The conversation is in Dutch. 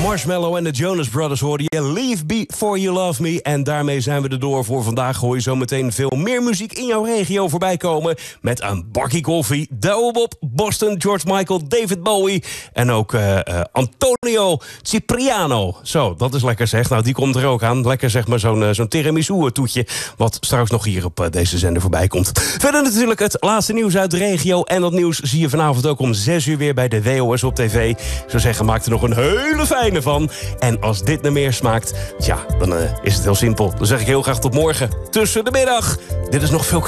Marshmello en de Jonas Brothers hoorden je Leave Before You Love Me. En daarmee zijn we er door voor vandaag. Hoor je zometeen veel meer muziek in jouw regio voorbij komen. Met een bakkie koffie, Douwe Bob, Boston, George Michael, David Bowie. En ook Antonio Cipriano. Zo, dat is lekker zeg. Nou, die komt er ook aan. Lekker zeg maar zo'n tiramisu-toetje. Wat straks nog hier op deze zender voorbij komt. Verder natuurlijk het laatste nieuws uit de regio. En dat nieuws zie je vanavond ook om 6 uur weer bij de WOS op tv. Ik zou zeggen, maak er nog een hele fijne van. En als dit naar meer smaakt, ja, dan is het heel simpel. Dan zeg ik heel graag tot morgen tussen de middag. Dit is nog veel